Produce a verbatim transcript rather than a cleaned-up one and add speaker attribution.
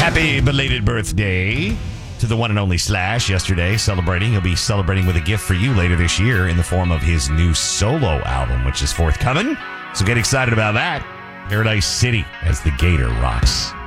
Speaker 1: Happy belated birthday to the one and only Slash yesterday, celebrating. He'll be celebrating with a gift for you later this year in the form of his new solo album, which is forthcoming. So get excited about that. Paradise City as the Gator rocks.